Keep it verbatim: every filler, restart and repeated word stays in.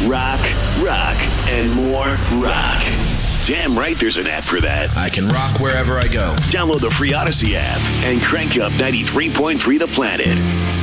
rock, rock, and more rock. Damn right there's an app for that. I can rock wherever I go. Download the free Odyssey app and crank up ninety-three point three The Planet.